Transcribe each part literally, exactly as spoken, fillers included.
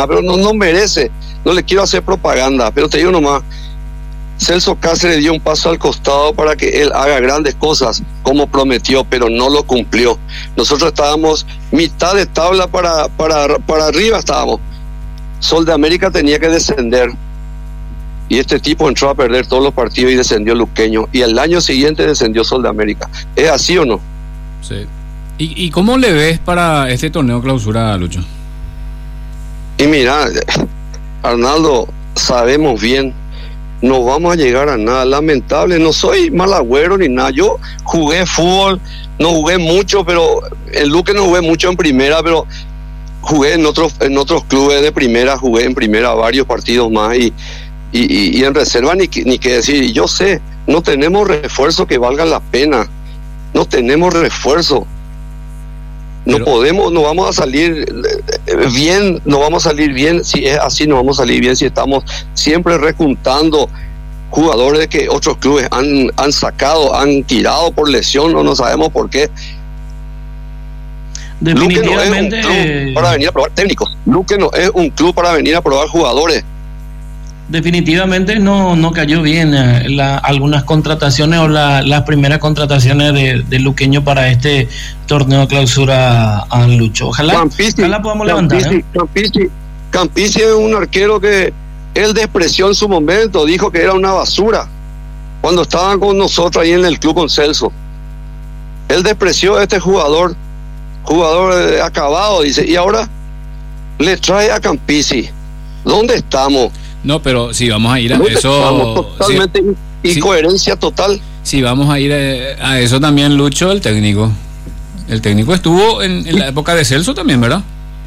Ah, pero no, no merece, no le quiero hacer propaganda, pero te digo nomás, Celso Cáceres dio un paso al costado para que él haga grandes cosas, como prometió, pero no lo cumplió. Nosotros estábamos mitad de tabla para, para, para arriba estábamos. Sol de América tenía que descender. Y este tipo entró a perder todos los partidos y descendió Luqueño. Y el año siguiente descendió Sol de América. ¿Es así o no? Sí. ¿Y, y cómo le ves para este torneo clausura, Lucho? Y mira, Arnaldo, sabemos bien, no vamos a llegar a nada. Lamentable, no soy mal agüero ni nada. Yo jugué fútbol, no jugué mucho, pero en Luque no jugué mucho en primera, pero jugué en otros, en otros clubes de primera, jugué en primera varios partidos más y, y, y, y en reserva ni, ni qué decir. Yo sé, no tenemos refuerzos que valgan la pena. No tenemos refuerzo. No Pero, podemos, no vamos a salir bien, no vamos a salir bien, si es así no vamos a salir bien, si estamos siempre rejuntando jugadores que otros clubes han, han sacado, han tirado por lesión, o no sabemos por qué. Definitivamente. Luque no es un club para venir a probar técnicos, Luque no es un club para venir a probar jugadores. Definitivamente no, no cayó bien eh, la, algunas contrataciones o la, las primeras contrataciones de, de Luqueño para este torneo de clausura a Lucho. Ojalá, Campisi, ojalá podamos Campisi, levantar. ¿eh? Campisi, Campisi es un arquero que él despreció en su momento, dijo que era una basura cuando estaban con nosotros ahí en el club con Celso. Él despreció a este jugador, jugador eh, acabado, dice, y ahora le trae a Campisi. ¿Dónde estamos? No, pero si vamos a ir a eso... Totalmente si, incoherencia si, total. Si vamos a ir a, a eso también, Lucho, el técnico. El técnico estuvo en, en la época de Celso también, ¿verdad?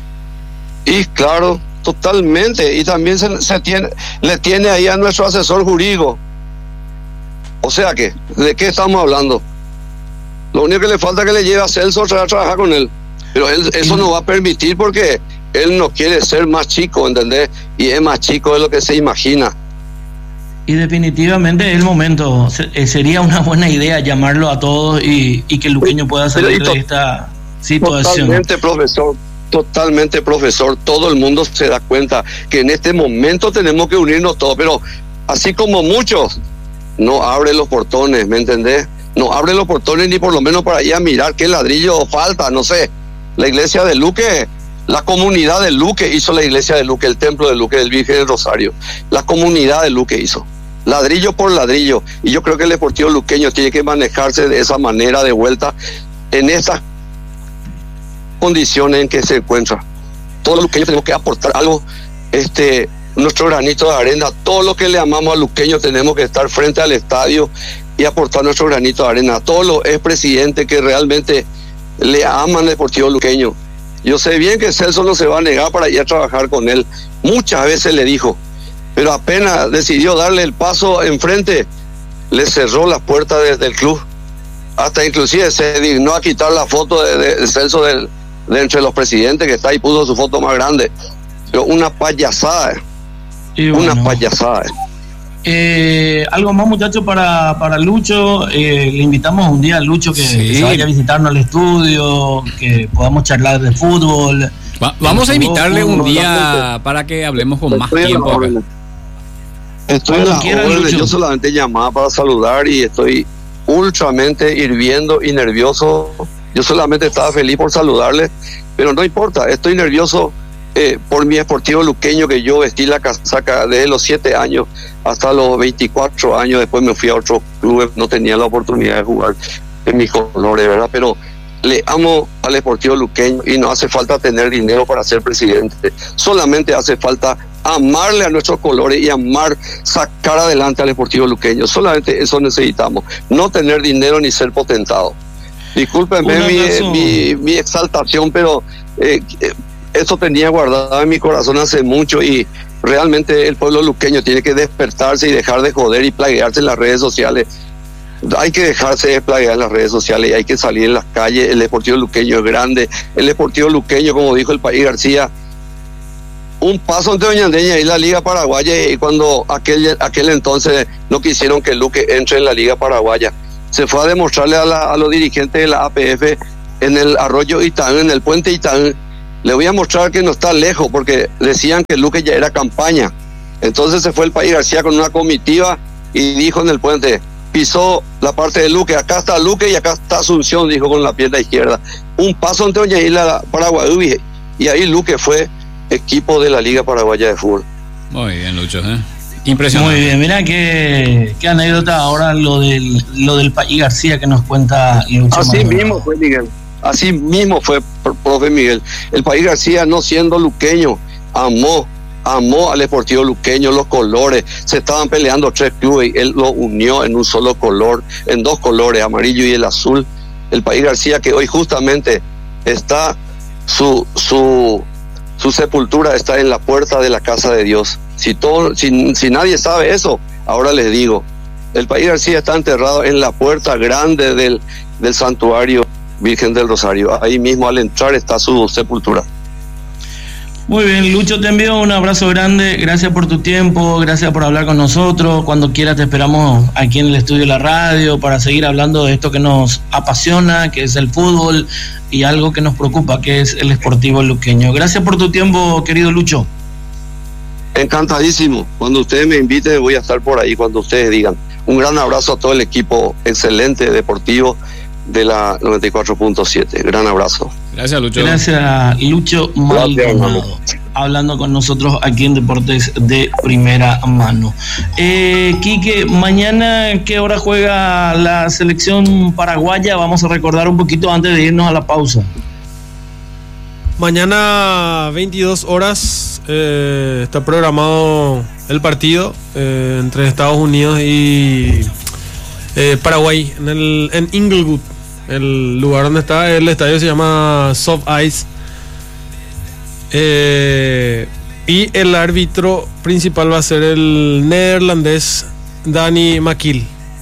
Y claro, totalmente. Y también se, se tiene, le tiene ahí a nuestro asesor jurídico. O sea que, ¿de qué estamos hablando? Lo único que le falta es que le lleve a Celso a trabajar con él. Pero él, eso no va a permitir porque... él no quiere ser más chico, ¿entendés? Y es más chico de lo que se imagina. Y definitivamente el momento, sería una buena idea llamarlo a todos y, y que Luqueño pueda salir de esta situación. Totalmente, profesor, totalmente, profesor. Todo el mundo se da cuenta que en este momento tenemos que unirnos todos, pero así como muchos, no abre los portones, ¿me entendés? No abre los portones ni por lo menos para ir a mirar qué ladrillo falta, no sé. La iglesia de Luque... La comunidad de Luque hizo la iglesia de Luque, el templo de Luque, del Virgen del Rosario. La comunidad de Luque hizo, ladrillo por ladrillo. Y yo creo que el Deportivo Luqueño tiene que manejarse de esa manera de vuelta en estas condiciones en que se encuentra. Todos los luqueños tenemos que aportar algo, este, nuestro granito de arena. Todo lo que le amamos a Luqueño tenemos que estar frente al estadio y aportar nuestro granito de arena. Todos los expresidentes que realmente le aman al Deportivo Luqueño. Yo sé bien que Celso no se va a negar para ir a trabajar con él. Muchas veces le dijo, pero apenas decidió darle el paso enfrente, le cerró las puertas de, del club. Hasta inclusive se dignó a quitar la foto de, de, de Celso de, de entre los presidentes que está y puso su foto más grande. Pero una payasada, y bueno, una payasada. Eh, algo más, muchachos, para, para Lucho. Eh, le invitamos un día a Lucho que, sí. que se vaya a visitarnos al estudio, que podamos charlar de fútbol. Va, vamos a invitarle un día para que hablemos con más tiempo acá. Estoy en la orden, yo solamente llamaba para saludar y estoy ultramente hirviendo y nervioso. Yo solamente estaba feliz por saludarle, pero no importa, estoy nervioso eh, por mi Deportivo Luqueño, que yo vestí la casaca desde los siete años hasta los veinticuatro años. Después me fui a otro club, no tenía la oportunidad de jugar en mis colores, ¿verdad? Pero le amo al Deportivo Luqueño y no hace falta tener dinero para ser presidente. Solamente hace falta amarle a nuestros colores y amar, sacar adelante al Deportivo Luqueño. Solamente eso necesitamos. No tener dinero ni ser potentado. Discúlpenme mi, mi, mi exaltación, pero eh, eso tenía guardado en mi corazón hace mucho y realmente el pueblo luqueño tiene que despertarse y dejar de joder y plaguearse en las redes sociales. Hay que dejarse de plaguear en las redes sociales y hay que salir en las calles. El Deportivo Luqueño es grande. El Deportivo Luqueño, como dijo el País García, un paso ante Doñandeña y la Liga Paraguaya, y cuando aquel, aquel entonces no quisieron que Luque entre en la Liga Paraguaya, se fue a demostrarle a, la, a los dirigentes de la A P F en el arroyo Itaán, en el puente Itaán, Le voy a mostrar que no está lejos, porque decían que Luque ya era campaña. Entonces se fue el País García con una comitiva y dijo en el puente, pisó la parte de Luque, acá está Luque y acá está Asunción, dijo con la pierna izquierda. Un paso ante Doña Isla Paraguay, y ahí Luque fue equipo de la Liga Paraguaya de Fútbol. Muy bien, Lucho, ¿eh? Impresionante. Muy bien, mira qué, qué anécdota ahora lo del, lo del País García que nos cuenta Lucho. Así Manuel. mismo fue, Miguel. Así mismo fue, profe Miguel. El País García, no siendo luqueño, amó, amó al Deportivo Luqueño, los colores. Se estaban peleando tres clubes y él lo unió en un solo color, en dos colores, amarillo y el azul. El País García, que hoy justamente está, su, su, su sepultura está en la puerta de la casa de Dios. Si, todo, si, si nadie sabe eso, ahora les digo, el País García está enterrado en la puerta grande del, del santuario Virgen del Rosario. Ahí mismo al entrar está su sepultura. Muy bien, Lucho, te envío un abrazo grande, gracias por tu tiempo, gracias por hablar con nosotros. Cuando quieras te esperamos aquí en el estudio de la radio para seguir hablando de esto que nos apasiona, que es el fútbol, y algo que nos preocupa, que es el Sportivo Luqueño. Gracias por tu tiempo, querido Lucho. Encantadísimo, cuando ustedes me inviten voy a estar por ahí, cuando ustedes digan. Un gran abrazo a todo el equipo excelente deportivo de la noventa y cuatro punto siete. Gran abrazo. Gracias, Lucho. Gracias, Lucho Maldonado, hablando con nosotros aquí en Deportes de Primera Mano. Eh, Quique, mañana, ¿qué hora juega la selección paraguaya? Vamos a recordar un poquito antes de irnos a la pausa. Mañana, veintidós horas, eh, está programado el partido eh, entre Estados Unidos y eh, Paraguay, en, el, en Inglewood. El lugar donde está el estadio se llama Soft Ice. Eh, y el árbitro principal va a ser el neerlandés Danny McKill.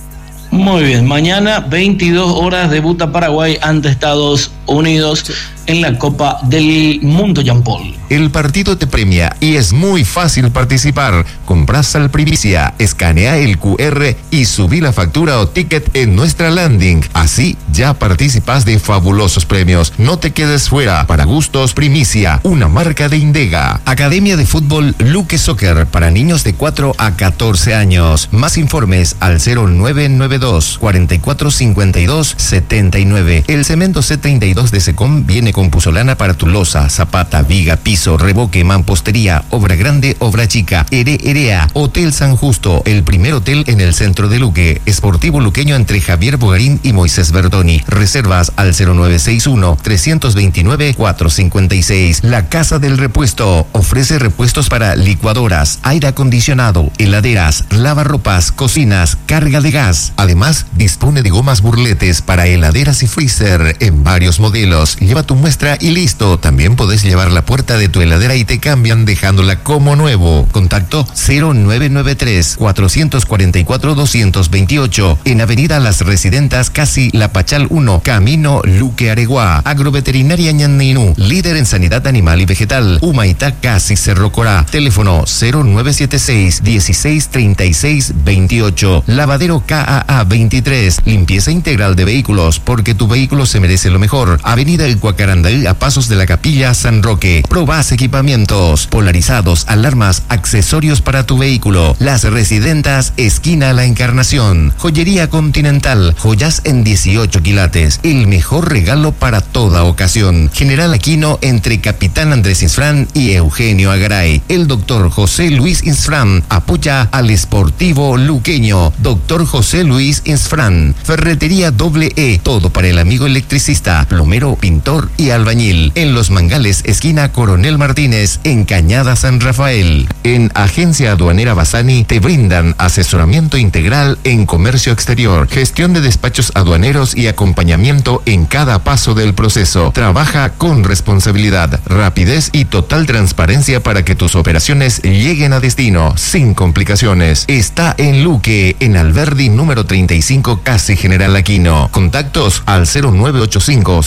Muy bien, mañana veintidós horas debuta Paraguay ante Estados Unidos. Sí. En la Copa del Mundo, Jean Paul. El partido te premia y es muy fácil participar. Compras al Primicia, escanea el cu erre y subí la factura o ticket en nuestra landing. Así ya participas de fabulosos premios. No te quedes fuera. Para gustos, Primicia, una marca de Indega. Academia de Fútbol Luque Soccer para niños de cuatro a catorce años. Más informes al cero nueve nueve dos, cuatro cuatro cinco dos, siete nueve. El cemento C treinta y dos de Secom viene con puzolana para tu losa, zapata, viga, piso, revoque, mampostería, obra grande, obra chica. Ere Erea, Hotel San Justo, el primer hotel en el centro de Luque. Esportivo Luqueño entre Javier Bogarín y Moisés Bertoni. Reservas al cero nueve seis uno, tres dos nueve, cuatro cinco seis. La Casa del Repuesto ofrece repuestos para licuadoras, aire acondicionado, heladeras, lavarropas, cocinas, carga de gas. Además, dispone de gomas burletes para heladeras y freezer en varios modelos. Lleva tu muestra y listo. También podés llevar la puerta de tu heladera y te cambian dejándola como nuevo. Contacto cero nueve nueve tres, cuatro cuatro cuatro, dos dos ocho en Avenida Las Residentas, casi La Pachal uno, Camino Luque Areguá. Agroveterinaria Ñanninú, líder en sanidad animal y vegetal. Humaitá, casi Cerro Corá. Teléfono cero nueve siete seis, dieciséis treinta y seis veintiocho. Lavadero K A A veintitrés, limpieza integral de vehículos, porque tu vehículo se merece lo mejor. Avenida El Cuacarandí, a pasos de la Capilla San Roque. Probás equipamientos, polarizados, alarmas, accesorios para tu vehículo. Las Residentas, esquina La Encarnación. Joyería Continental, joyas en dieciocho quilates. El mejor regalo para toda ocasión. General Aquino entre Capitán Andrés Insfrán y Eugenio Agaray. El doctor José Luis Insfrán apoya al Sportivo Luqueño. Doctor José Luis Insfrán. Ferretería Doble E, todo para el amigo electricista, plomero, pintor y albañil. En Los Mangales, esquina Coronel Martínez, en Cañada San Rafael. En Agencia Aduanera Bassani te brindan asesoramiento integral en comercio exterior, gestión de despachos aduaneros y acompañamiento en cada paso del proceso. Trabaja con responsabilidad, rapidez y total transparencia para que tus operaciones lleguen a destino sin complicaciones. Está en Luque, en Alberdi número treinta y cinco, casi General Aquino. Contactos al cero nueve ocho cinco,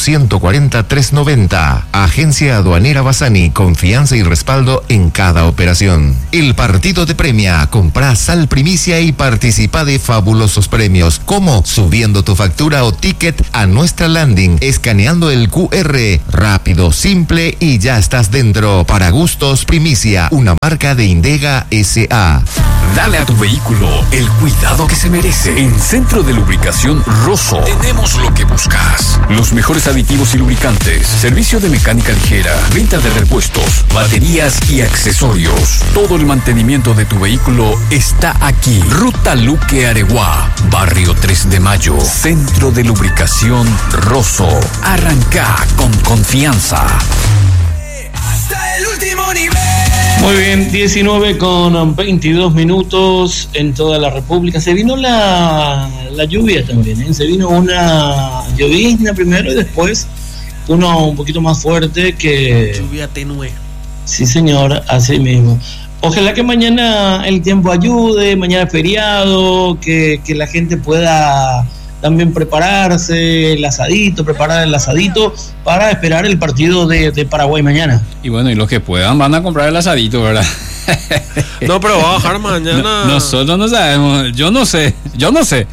ciento cuarenta, trescientos noventa. Agencia Aduanera Bassani, confianza y respaldo en cada operación. El partido te premia. Compra Sal Primicia y participa de fabulosos premios, como subiendo tu factura o ticket a nuestra landing, escaneando el Q R. Rápido, simple y ya estás dentro. Para gustos, Primicia, una marca de Indega S A. Dale a tu vehículo el cuidado que se merece. En Centro de Lubricación Rosso tenemos lo que buscas. Los mejores aditivos y lubricantes, servicio de mecánica ligera, venta de repuestos, baterías y accesorios. Todo el mantenimiento de tu vehículo está aquí. Ruta Luque Areguá, Barrio tres de Mayo. Centro de Lubricación Rosso. Arranca con confianza. Hasta el último nivel. Muy bien, diecinueve con veintidós minutos en toda la República. Se vino la, la lluvia también, ¿eh? Se vino una llovizna primero y después uno un poquito más fuerte que... Lluvia tenue. Sí, señor, así mismo. Ojalá que mañana el tiempo ayude, mañana es feriado, que, que la gente pueda también prepararse, el asadito, preparar el asadito para esperar el partido de, de Paraguay mañana. Y bueno, y los que puedan van a comprar el asadito, ¿verdad? No, pero va a bajar mañana. No, nosotros no sabemos, yo no sé, yo no sé.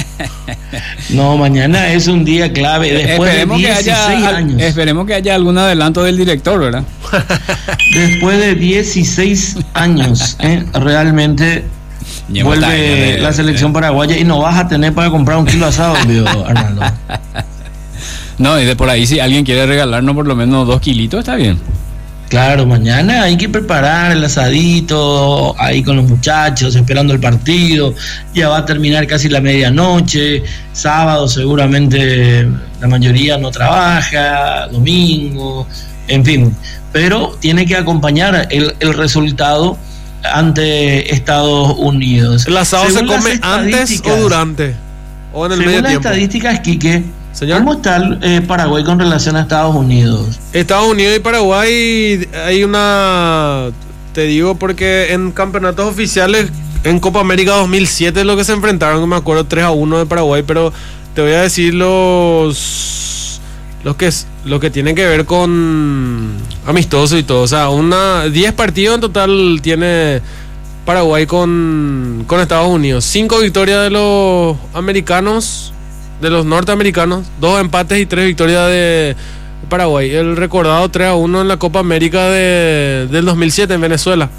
No, mañana es un día clave. Después esperemos de dieciséis que haya, años. Esperemos que haya algún adelanto del director, ¿verdad? Después de dieciséis años, ¿eh? Realmente Llevo vuelve tarde, la eh, selección eh. paraguaya y no vas a tener para comprar un kilo asado, obvio, Arnaldo. No, y de por ahí si alguien quiere regalarnos por lo menos dos kilitos, está bien. Claro, mañana hay que preparar el asadito ahí con los muchachos, esperando el partido. Ya va a terminar casi la medianoche. Sábado seguramente la mayoría no trabaja, domingo, en fin. Pero tiene que acompañar el, el resultado ante Estados Unidos. ¿El asado Según se come antes o durante? ¿O en el medio según las tiempo? estadísticas, Quique, Señor. ¿cómo está eh, Paraguay con relación a Estados Unidos? Estados Unidos y Paraguay hay una... Te digo porque en campeonatos oficiales, en Copa América dos mil siete es lo que se enfrentaron, me acuerdo, tres a uno de Paraguay, pero te voy a decir los... Los que, lo que tiene que ver con amistoso y todo. O sea, una diez partidos en total tiene Paraguay con, con Estados Unidos. cinco victorias de los americanos, de los norteamericanos, dos empates y tres victorias de Paraguay. El recordado tres a uno en la Copa América de, del dos mil siete en Venezuela.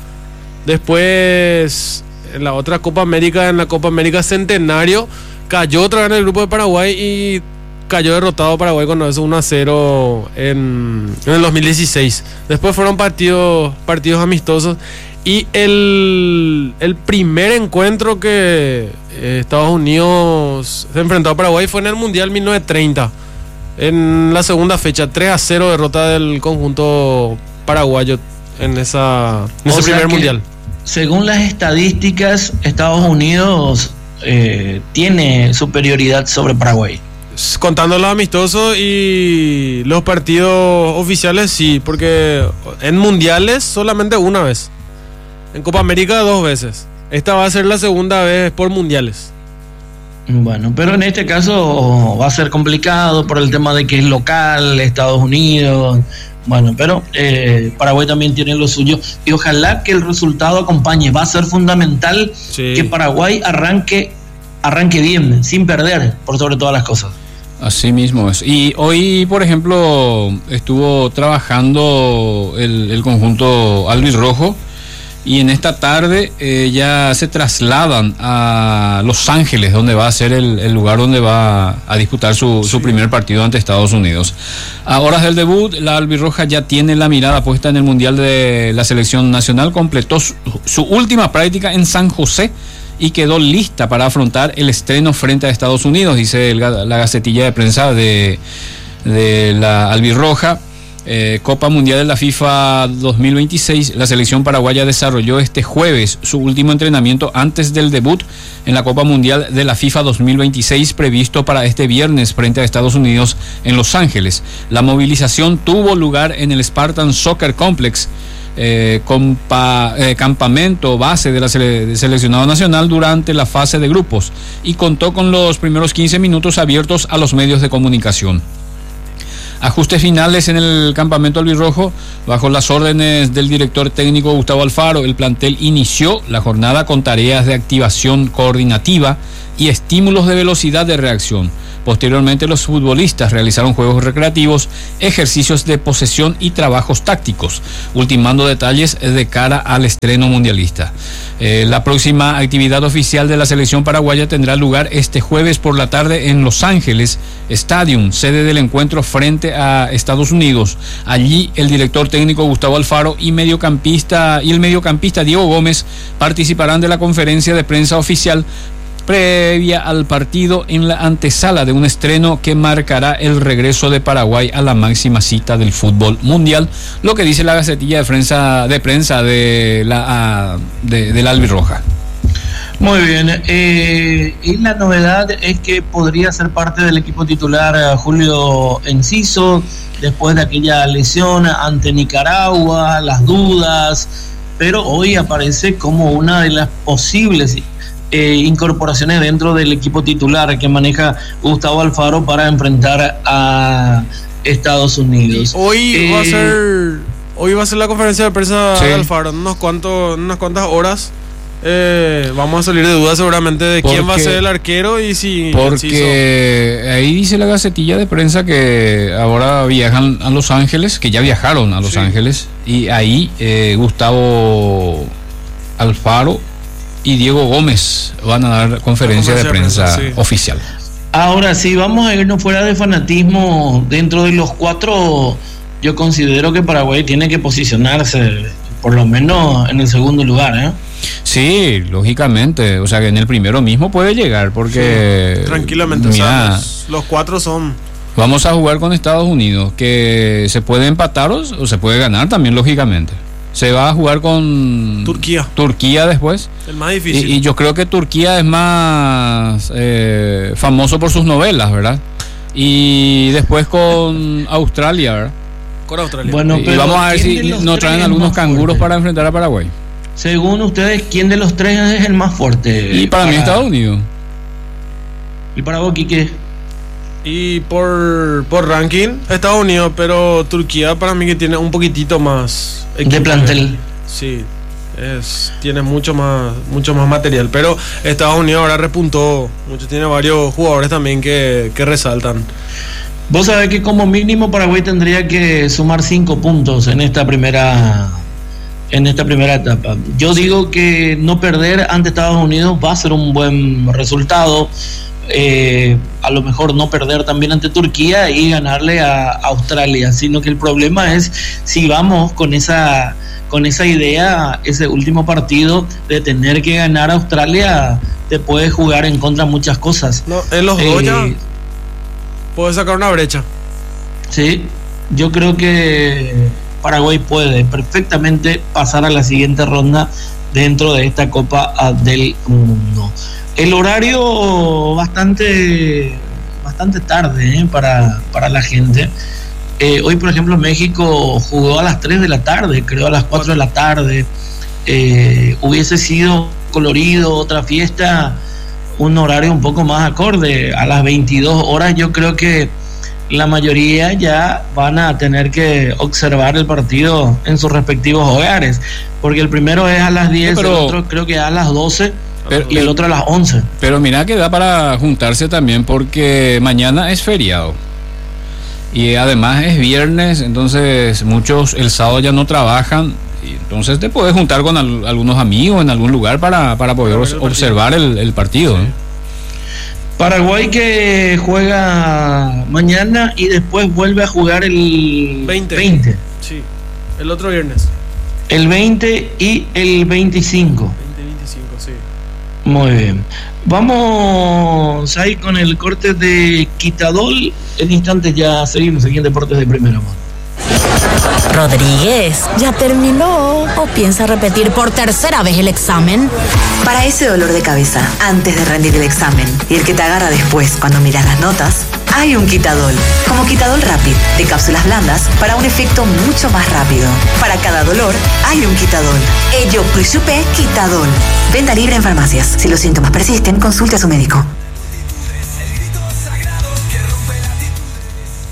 Después, en la otra Copa América, en la Copa América Centenario, cayó otra vez en el grupo de Paraguay y cayó derrotado Paraguay con uno a cero en, en el dos mil dieciséis. Después fueron partidos, partidos amistosos. Y el, el primer encuentro que eh, Estados Unidos se enfrentó a Paraguay fue en el Mundial mil novecientos treinta. En la segunda fecha, tres a cero derrota del conjunto paraguayo en, esa, en ese primer mundial. Según las estadísticas, Estados Unidos eh, tiene superioridad sobre Paraguay. Contando los amistosos y los partidos oficiales, sí, porque en mundiales solamente una vez. En Copa América dos veces. Esta va a ser la segunda vez por mundiales. Bueno, pero en este caso va a ser complicado por el tema de que es local, Estados Unidos. Bueno, pero eh, Paraguay también tiene lo suyo y ojalá que el resultado acompañe. Va a ser fundamental sí. que Paraguay arranque, arranque bien, sin perder, por sobre todas las cosas. Así mismo es. Y hoy, por ejemplo, estuvo trabajando el, el conjunto albirrojo y en esta tarde eh, ya se trasladan a Los Ángeles, donde va a ser el, el lugar donde va a disputar su, su primer partido ante Estados Unidos. A horas del debut, la albirroja ya tiene la mirada puesta en el Mundial de la Selección Nacional, completó su, su última práctica en San José y quedó lista para afrontar el estreno frente a Estados Unidos, dice el, la gacetilla de prensa de, de la albirroja. Eh, Copa Mundial de la FIFA dos mil veintiséis, la selección paraguaya desarrolló este jueves su último entrenamiento antes del debut en la Copa Mundial de la FIFA dos mil veintiséis previsto para este viernes frente a Estados Unidos en Los Ángeles. La movilización tuvo lugar en el Spartan Soccer Complex, eh, compa, eh, campamento base de la sele, de seleccionado nacional durante la fase de grupos y contó con los primeros quince minutos abiertos a los medios de comunicación. Ajustes finales en el campamento albirrojo. Bajo las órdenes del director técnico Gustavo Alfaro, el plantel inició la jornada con tareas de activación coordinativa y estímulos de velocidad de reacción. Posteriormente, los futbolistas realizaron juegos recreativos, ejercicios de posesión y trabajos tácticos, ultimando detalles de cara al estreno mundialista. Eh, la próxima actividad oficial de la selección paraguaya tendrá lugar este jueves por la tarde en Los Ángeles Stadium, sede del encuentro frente a Estados Unidos. Allí, el director técnico Gustavo Alfaro y mediocampista y el mediocampista Diego Gómez participarán de la conferencia de prensa oficial previa al partido en la antesala de un estreno que marcará el regreso de Paraguay a la máxima cita del fútbol mundial, lo que dice la gacetilla de prensa de prensa de la de, de la albirroja. Muy bien, eh, y la novedad es que podría ser parte del equipo titular Julio Enciso después de aquella lesión ante Nicaragua, las dudas, pero hoy aparece como una de las posibles Eh, incorporaciones dentro del equipo titular que maneja Gustavo Alfaro para enfrentar a Estados Unidos. Hoy eh, va a ser hoy va a ser la conferencia de prensa sí. de Alfaro. En unos cuantos, unas cuantas horas eh, vamos a salir de dudas seguramente de porque, quién va a ser el arquero y si porque si ahí dice la gacetilla de prensa que ahora viajan a Los Ángeles, que ya viajaron a Los sí. Ángeles, y ahí eh, Gustavo Alfaro y Diego Gómez van a dar conferencia de prensa sí. oficial. Ahora sí, vamos a irnos fuera de fanatismo. Dentro de los cuatro, yo considero que Paraguay tiene que posicionarse por lo menos en el segundo lugar, ¿eh? Sí, lógicamente, o sea que en el primero mismo puede llegar porque sí, tranquilamente, mira, o sea, los, los cuatro son. Vamos a jugar con Estados Unidos, que se puede empatar o, o se puede ganar también, lógicamente. Se va a jugar con Turquía. Turquía después. El más difícil. Y, y yo creo que Turquía es más eh, famoso por sus novelas, ¿verdad? Y después con Australia, ¿verdad? Con Australia. Bueno, y vamos a ver si nos traen algunos canguros fuerte para enfrentar a Paraguay. Según ustedes, ¿quién de los tres es el más fuerte? Y para, para... mí Estados Unidos. ¿Y para vos, Quique? Y por, por ranking, Estados Unidos, pero Turquía para mí que tiene un poquitito más de plantel. Sí, es, tiene mucho más, mucho más material, pero Estados Unidos ahora repuntó mucho, tiene varios jugadores también que, que resaltan. Vos sabés que como mínimo Paraguay tendría que sumar cinco puntos en esta primera en esta primera etapa. Yo digo que no perder ante Estados Unidos va a ser un buen resultado. Eh, a lo mejor no perder también ante Turquía y ganarle a Australia, sino que el problema es si vamos con esa con esa idea, ese último partido de tener que ganar a Australia te puede jugar en contra muchas cosas. No, en los dos ya puede sacar una brecha. Sí, yo creo que Paraguay puede perfectamente pasar a la siguiente ronda dentro de esta Copa del Mundo. El horario bastante bastante tarde ¿eh? para, para la gente. Eh, hoy, por ejemplo, México jugó a las tres de la tarde, creo a las cuatro de la tarde. Eh, hubiese sido colorido, otra fiesta, un horario un poco más acorde. A las veintidós horas yo creo que la mayoría ya van a tener que observar el partido en sus respectivos hogares, porque el primero es a las diez, pero el otro creo que a las doce. Pero, y el otro a las once. Pero mira que da para juntarse también porque mañana es feriado. Y además es viernes, entonces muchos el sábado ya no trabajan. Y entonces te puedes juntar con al, algunos amigos en algún lugar para, para poder el observar el, el partido. Sí. ¿eh? Paraguay que juega mañana y después vuelve a jugar el veinte. veinte. Sí, el otro viernes. El veinte y el veinticinco. Muy bien. Vamos a ir con el corte de Quitadol. En instantes ya seguimos aquí en Deportes de Primera Mano. Rodríguez, ¿ya terminó o piensa repetir por tercera vez el examen? Para ese dolor de cabeza antes de rendir el examen y el que te agarra después cuando miras las notas, hay un Quitadol. Como Quitadol Rapid, de cápsulas blandas para un efecto mucho más rápido. Para cada dolor, hay un Quitadol. Ello Supe Quitadol. Venta libre en farmacias. Si los síntomas persisten, consulte a su médico.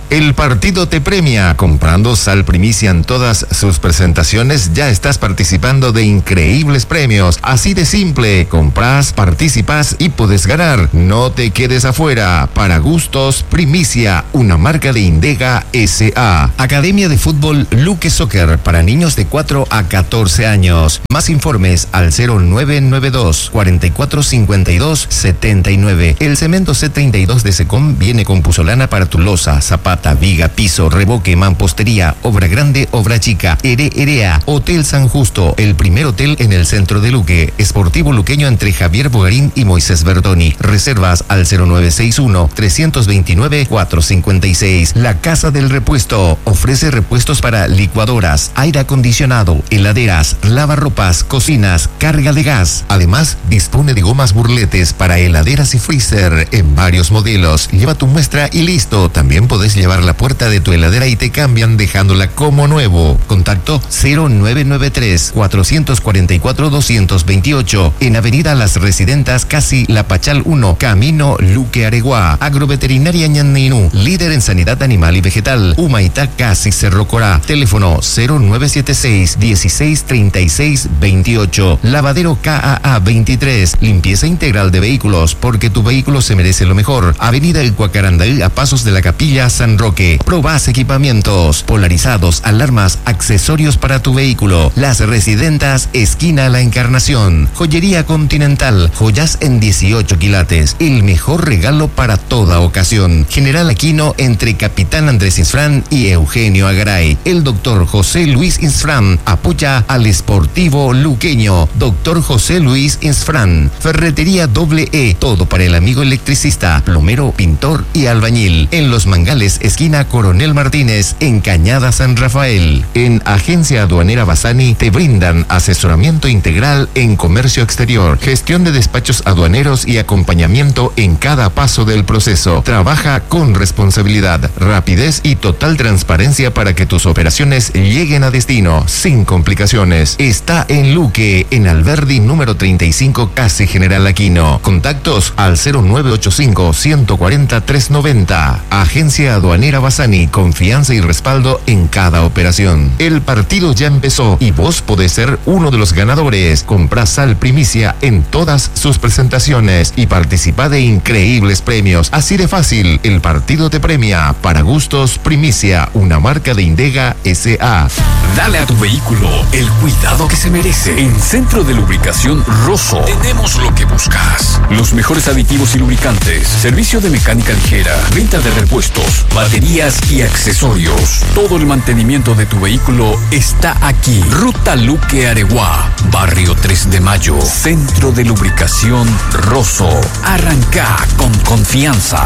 El partido te premia. Comprando Sal Primicia en todas sus presentaciones, ya estás participando de increíbles premios. Así de simple. Compras, participas y puedes ganar. No te quedes afuera. Para gustos, Primicia, una marca de Indega S A. Academia de Fútbol Luque Soccer para niños de cuatro a catorce años. Más informes al cero nueve nueve dos, cuatro cuatro cinco dos, siete nueve. El cemento C treinta y dos de Secom viene con puzolana para tu losa, zapata, viga, piso, revoque, mampostería, obra grande, obra chica. Ere Erea, Hotel San Justo, el primer hotel en el centro de Luque. Esportivo luqueño entre Javier Bogarín y Moisés Bertoni. Reservas al cero nueve seis uno, tres dos nueve, cuatro cinco seis. La Casa del Repuesto ofrece repuestos para licuadoras, aire acondicionado, heladeras, lavarropas, cocinas, carga de gas. Además, dispone de gomas burletes para heladeras y freezer en varios modelos. Lleva tu muestra y listo. También podés llevar la puerta de tu heladera y te cambian dejándola como nuevo. Contacto cero nueve nueve tres, cuatro cuatro cuatro, dos dos ocho en Avenida Las Residentas, casi La Pachal uno, Camino Luque Areguá. Agroveterinaria Ñanninú, líder en sanidad animal y vegetal. Humaitá, casi Cerro Corá. Teléfono cero nueve siete seis, dieciséis treinta y seis veintiocho. Lavadero K A A veintitrés. Limpieza integral de vehículos, porque tu vehículo se merece lo mejor. Avenida El Cuacarandaí, a pasos de la Capilla San Roque. Probás equipamientos, polarizados, alarmas, accesorios para tu vehículo. Las Residentas, esquina La Encarnación. Joyería Continental, joyas en dieciocho quilates. El mejor regalo para toda ocasión. General Aquino, entre Capitán Andrés Insfrán y Eugenio Agaray. El doctor José Luis Insfrán apoya al Esportivo Luqueño. Doctor José Luis Insfrán. Ferretería Doble E, todo para el amigo electricista, plomero, pintor y albañil. En Los Mangales, esquina Coronel Martínez, en Cañada San Rafael. En Agencia Aduanera Bassani te brindan asesoramiento integral en comercio exterior, gestión de despachos aduaneros y acompañamiento en cada paso del proceso. Trabaja con responsabilidad, rapidez y total transparencia para que tus operaciones lleguen a destino sin complicaciones. Está en Luque, en Alberdi número treinta y cinco, casi General Aquino. Contactos al cero nueve ocho cinco, uno cuatro cero, tres nueve cero. Agencia Aduanera Bassani, confianza y respaldo en cada operación. El partido ya empezó y vos podés ser uno de los ganadores. Comprá Sal Primicia en todas sus presentaciones y participa de increíbles premios. Así de fácil, el partido te premia. Para gustos, Primicia, una marca de Indega S A. Dale a tu vehículo el cuidado que se merece. En Centro de Lubricación Rosso tenemos lo que buscas. Los mejores aditivos y lubricantes, servicio de mecánica ligera, venta de repuestos, baterías y accesorios. Todo el mantenimiento de tu vehículo está aquí. Ruta Luque Areguá, Barrio tres de Mayo. Centro de Lubricación Rosso. Arranca con confianza.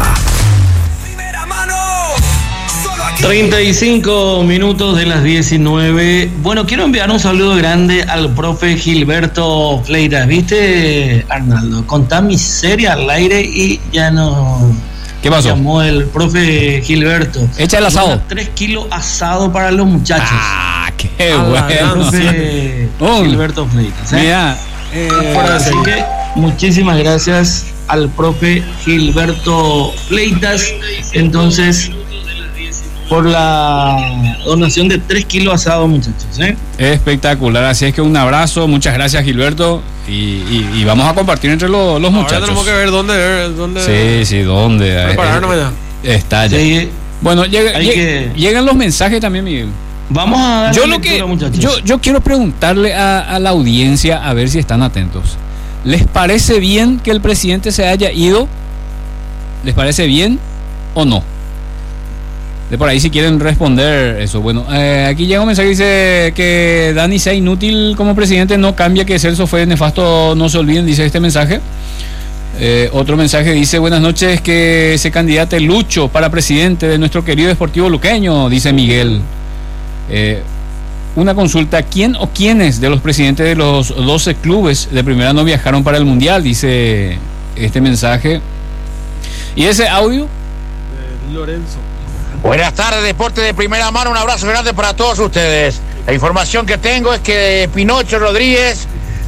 treinta y cinco minutos de las diecinueve. Bueno, quiero enviar un saludo grande al profe Gilberto Fleitas. ¿Viste, Arnaldo? Contá miseria al aire y ya no... ¿Qué pasó? Llamó el profe Gilberto. Echa el asado. Tres kilos asado para los muchachos. Ah, qué a bueno. El profe oh, Gilberto Fleitas. ¿eh? Mira, eh, así que muchísimas gracias al profe Gilberto Fleitas. Entonces, por la donación de tres kilos asado, muchachos. ¿eh? Espectacular, así es que un abrazo, muchas gracias, Gilberto, y, y, y vamos a compartir entre los, los muchachos. Ahora tenemos que ver dónde, ver dónde. Sí, sí, dónde. Prepararnos eh, ya. Está ya. Sí, bueno, llega, llega, que... llegan los mensajes también, Miguel. Vamos a dar yo lo que muchachos. yo, yo quiero preguntarle a, a la audiencia a ver si están atentos. ¿Les parece bien que el presidente se haya ido? ¿Les parece bien o no? De por ahí si quieren responder eso. Bueno, eh, aquí llega un mensaje que dice que Dani sea inútil como presidente no cambia que Celso fue nefasto, no se olviden, dice este mensaje. Eh, otro mensaje dice: buenas noches, que se candidate Lucho para presidente de nuestro querido Esportivo Luqueño, dice Miguel. Eh, una consulta: ¿quién o quiénes de los presidentes de los doce clubes de primera no viajaron para el Mundial? Dice este mensaje. ¿Y ese audio? Eh, Lorenzo. Buenas tardes, Deporte de Primera Mano, un abrazo grande para todos ustedes. La información que tengo es que Pinocho Rodríguez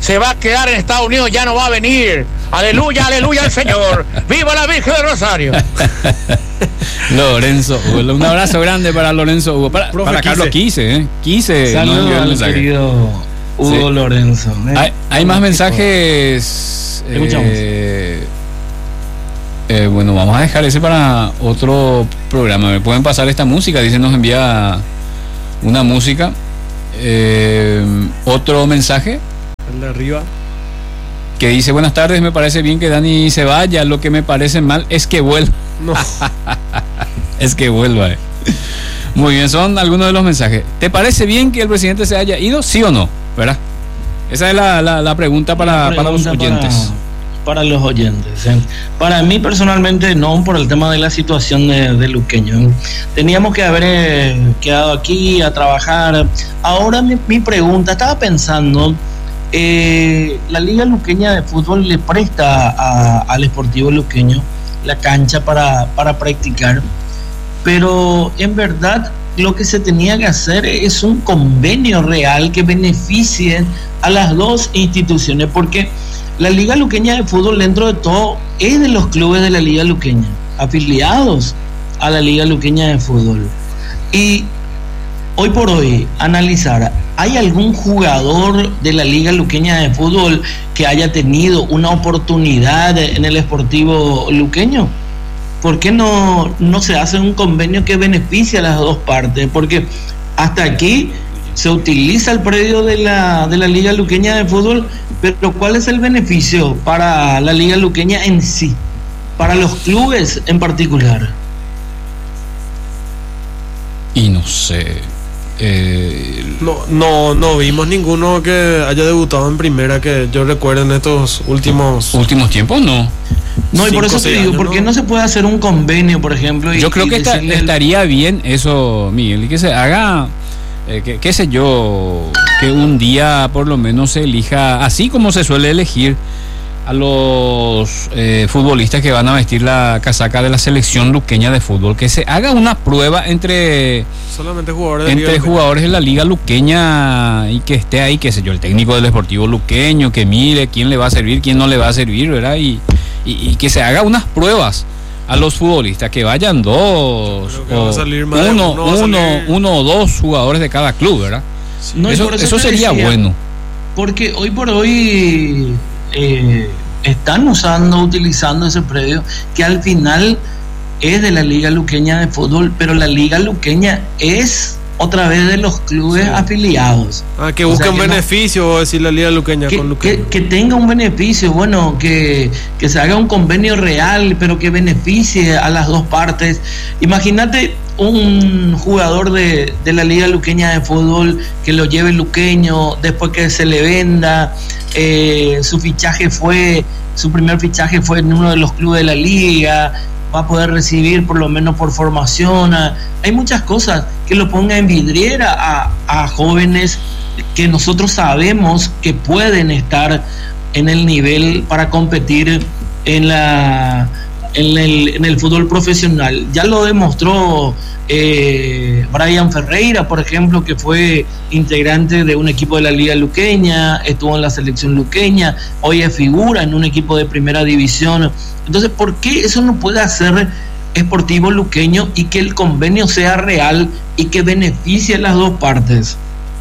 se va a quedar en Estados Unidos, ya no va a venir. Aleluya, aleluya al Señor. ¡Viva la Virgen del Rosario! Lorenzo Hugo, un abrazo grande para Lorenzo Hugo. Para, para Carlos Quise, ¿eh? Quise. Saludos al querido Hugo sí. Lorenzo. ¿eh? Hay, hay más mensajes. Eh, eh, bueno, vamos a dejar ese para otro programa. ¿Me pueden pasar esta música? Dice, nos envía una música. Eh, otro mensaje. El de arriba. Que dice, buenas tardes, me parece bien que Dani se vaya, lo que me parece mal es que vuelva. No. Es que vuelva. Eh. Muy bien, son algunos de los mensajes. ¿Te parece bien que el presidente se haya ido? ¿Sí o no? ¿Verdad? Esa es la, la, la pregunta para, la pregunta para los oyentes. Para, para los oyentes. ¿eh? Para mí personalmente no, por el tema de la situación de, de Luqueño. Teníamos que haber eh, quedado aquí a trabajar. Ahora mi, mi pregunta, estaba pensando... Eh, la Liga Luqueña de Fútbol le presta a, al Sportivo Luqueño la cancha para, para practicar, pero en verdad lo que se tenía que hacer es un convenio real que beneficie a las dos instituciones, porque la Liga Luqueña de Fútbol, dentro de todo, es de los clubes de la Liga Luqueña, afiliados a la Liga Luqueña de Fútbol. Y hoy por hoy, analizar, ¿hay algún jugador de la Liga Luqueña de Fútbol que haya tenido una oportunidad en el Sportivo Luqueño? ¿Por qué no, no se hace un convenio que beneficie a las dos partes? Porque hasta aquí se utiliza el predio de la, de la Liga Luqueña de Fútbol, pero ¿cuál es el beneficio para la Liga Luqueña en sí? Para los clubes en particular. Y no sé... Eh, no, no, no vimos ninguno que haya debutado en primera que yo recuerde en estos últimos últimos tiempos, no. No, y por eso te digo, ¿por qué no se puede hacer un convenio, por ejemplo? Y, yo creo que está, estaría bien eso, Miguel, y que se haga, eh, que, qué sé yo, que un día por lo menos se elija, así como se suele elegir a los eh, futbolistas que van a vestir la casaca de la selección luqueña de fútbol, que se haga una prueba entre solamente jugadores de, entre Liga jugadores de la Liga Luqueña y que esté ahí, qué sé yo, el técnico del Sportivo Luqueño, que mire quién le va a servir, quién no le va a servir, ¿verdad? Y, y, y que se haga unas pruebas a los futbolistas, que vayan dos o uno, uno, uno, uno o dos jugadores de cada club, ¿verdad? Sí. No, eso eso, eso sería decía, bueno. Porque hoy por hoy Eh, están usando, utilizando ese predio que al final es de la Liga Luqueña de Fútbol, pero la Liga Luqueña es otra vez de los clubes sí. afiliados. Ah, que busquen un beneficio, no, decir la Liga Luqueña que, con Luqueño. Que, que tenga un beneficio, bueno, que, que se haga un convenio real, pero que beneficie a las dos partes. Imagínate un jugador de, de la Liga Luqueña de Fútbol que lo lleve Luqueño, después que se le venda, eh, su fichaje fue, su primer fichaje fue en uno de los clubes de la liga, va a poder recibir por lo menos por formación. A, hay muchas cosas, que lo ponga en vidriera a, a jóvenes que nosotros sabemos que pueden estar en el nivel para competir en la en el, en el fútbol profesional. Ya lo demostró eh, Brian Ferreira, por ejemplo, que fue integrante de un equipo de la Liga Luqueña, estuvo en la selección luqueña, hoy es figura en un equipo de primera división. Entonces, ¿por qué eso no puede hacer Sportivo Luqueño y que el convenio sea real y que beneficie a las dos partes?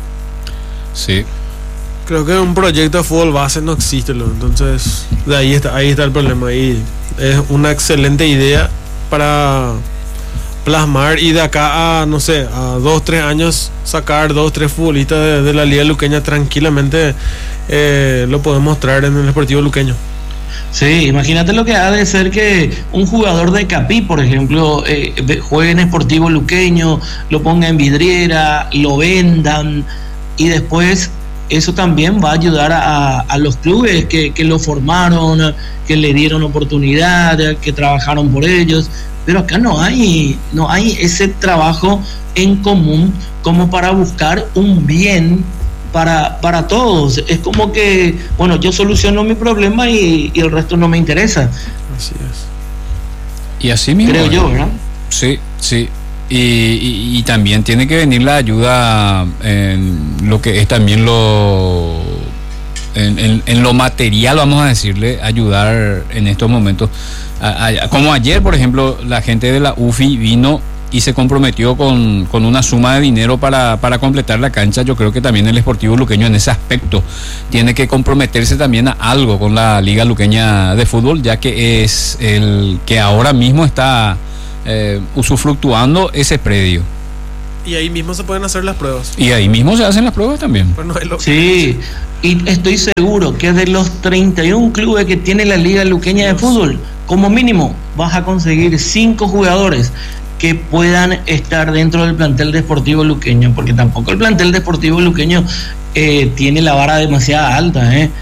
Sí. Creo que un proyecto de fútbol base no existe, entonces de ahí está, ahí está el problema. Ahí es una excelente idea para plasmar y de acá a, no sé, a dos, tres años sacar dos, tres futbolistas de, de la Liga Luqueña tranquilamente, eh, lo podemos traer en el Sportivo Luqueño. Sí, imagínate lo que ha de ser que un jugador de Capí, por ejemplo, eh, juegue en Sportivo Luqueño, lo ponga en vidriera, lo vendan y después eso también va a ayudar a, a los clubes que, que lo formaron, que le dieron oportunidad, que trabajaron por ellos, pero acá no hay, no hay ese trabajo en común como para buscar un bien para, para todos. Es como que, bueno, yo soluciono mi problema y, y el resto no me interesa. Así es. Y así mismo. Creo yo, ¿verdad? Sí, sí. Y, y, y también tiene que venir la ayuda en lo que es también lo en, en, en lo material, vamos a decirle, ayudar en estos momentos. A, a, como ayer, por ejemplo, la gente de la U F I vino y se comprometió con, con una suma de dinero para, para completar la cancha. Yo creo que también el Sportivo Luqueño en ese aspecto tiene que comprometerse también a algo con la Liga Luqueña de Fútbol, ya que es el que ahora mismo está eh, usufructuando ese predio. Y ahí mismo se pueden hacer las pruebas. Y ahí mismo se hacen las pruebas también. Pues no es lo sí, y estoy seguro que de los treinta y uno clubes que tiene la Liga Luqueña de Fútbol, como mínimo vas a conseguir cinco jugadores que puedan estar dentro del plantel deportivo luqueño, porque tampoco el plantel deportivo luqueño eh, tiene la vara demasiado alta. ¿eh?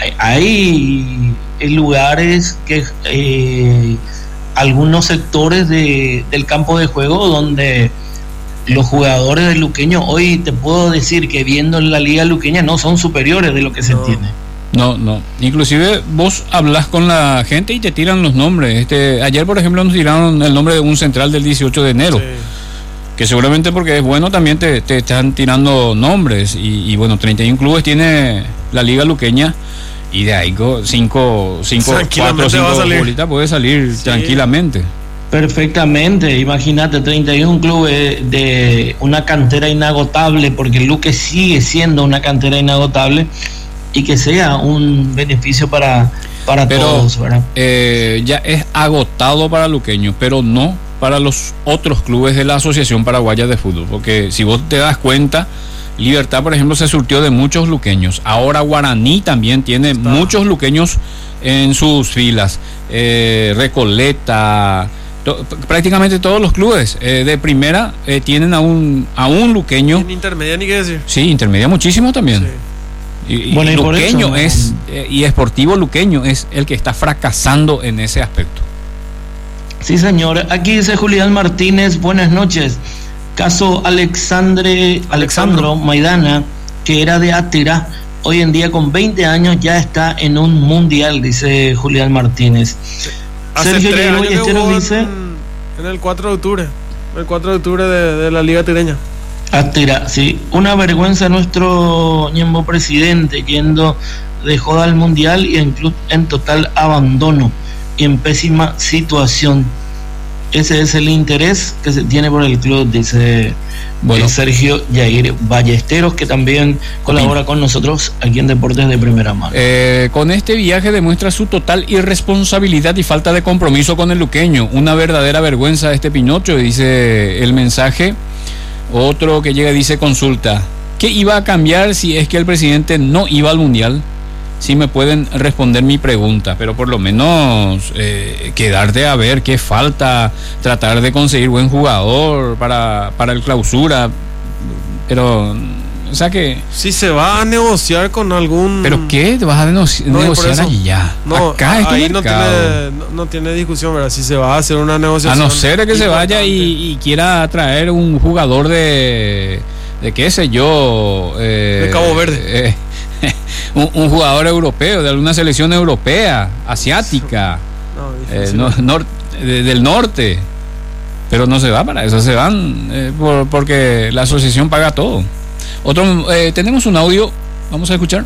Hay, hay lugares que eh, algunos sectores de, del campo de juego donde los jugadores del luqueño, hoy te puedo decir que viendo la Liga Luqueña no son superiores de lo que se no. entiende. No, no. Inclusive vos hablas con la gente y te tiran los nombres. Este, ayer, por ejemplo, nos tiraron el nombre de un central del dieciocho de enero. Sí. Que seguramente porque es bueno también te, te están tirando nombres. Y, y bueno, treinta y uno clubes tiene la Liga Luqueña. Y de ahí cinco, cinco, cuatro, cinco bolitas puede salir sí. tranquilamente. Perfectamente, imagínate, treinta y uno clubes de una cantera inagotable, porque Luque sigue siendo una cantera inagotable. Y que sea un beneficio para, para pero, todos, ¿verdad? Eh, ya es agotado para Luqueño, pero no para los otros clubes de la Asociación Paraguaya de Fútbol, porque si vos te das cuenta, Libertad, por ejemplo, se surtió de muchos luqueños. Ahora Guaraní también tiene Está. muchos luqueños en sus filas. Eh, Recoleta, to, prácticamente todos los clubes eh, de primera eh, tienen a un, a un luqueño. En intermedia ni qué decir. Sí, intermedia muchísimo también. Sí. Y, bueno, y Luqueño eso, es eh, y Sportivo Luqueño es el que está fracasando en ese aspecto. Sí, señor. Aquí dice Julián Martínez, buenas noches. Caso Alexandre Alexandro Maidana, que era de Átira, hoy en día con veinte años ya está en un mundial, dice Julián Martínez. Hace Sergio Diego Ballesteros dice en el cuatro de octubre, el cuatro de octubre de, de la Liga Tireña. Atira, sí, una vergüenza nuestro ñembo presidente yendo de joda al mundial y en club en total abandono y en pésima situación. Ese es el interés que se tiene por el club, dice bueno. Sergio Yair Ballesteros, que también colabora con nosotros aquí en Deportes de Primera Mano. Eh, con este viaje demuestra su total irresponsabilidad y falta de compromiso con el luqueño. Una verdadera vergüenza este Pinocho, dice el mensaje. Otro que llega dice consulta, ¿qué iba a cambiar si es que el presidente no iba al mundial? Si me pueden responder mi pregunta, pero por lo menos eh, quedarte a ver qué falta, tratar de conseguir buen jugador para, para el clausura, pero o sea que si se va a negociar con algún, pero qué te vas a negoci- no, negociar allá, no, acá es ahí no tiene, no, no tiene discusión, ¿verdad? Si se va a hacer una negociación, a no ser que se vaya y, y quiera traer un jugador de de qué sé yo eh, de Cabo Verde eh, un, un jugador europeo de alguna selección europea, asiática, no, eh, no, nor, de, del norte, pero no se va para eso, se van eh, por, porque la asociación paga todo. Otro, eh, tenemos un audio, vamos a escuchar.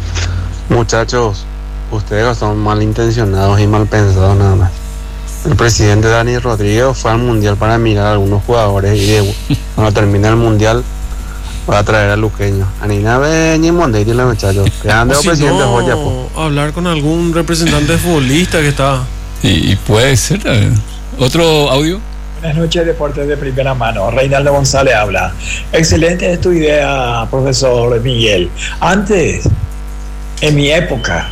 Muchachos, ustedes son malintencionados y mal pensados nada más. El presidente Dani Rodríguez fue al mundial para mirar a algunos jugadores y de, cuando termine el mundial va a traer a Luqueño. Anina Beñi Mondeiri, los muchachos. Que ande si presidente no, Joya, po. Hablar con algún representante futbolista que está. Y, y puede ser también. Otro audio. Buenas noches, Deportes de Primera Mano. Reinaldo González habla. Excelente es tu idea, profesor Miguel. Antes, en mi época,